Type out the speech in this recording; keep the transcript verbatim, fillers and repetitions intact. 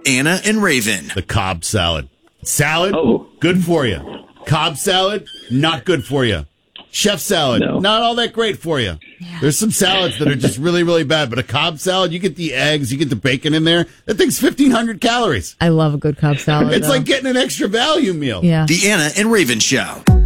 Anna and Raven. The Cobb salad. Salad, Oh. good for you. Cobb salad, not good for you. Chef salad, No. not all that great for you. Yeah. There's some salads that are just really, really bad, but a Cobb salad, you get the eggs, you get the bacon in there. That thing's fifteen hundred calories. I love a good Cobb salad. It's though. like getting an extra value meal. Yeah. The Anna and Raven Show.